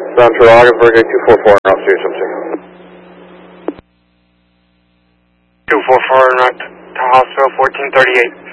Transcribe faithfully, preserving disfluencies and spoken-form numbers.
Central Augsburg two four four, I'll see you something. two four four, direct to hospital, fourteen thirty-eight.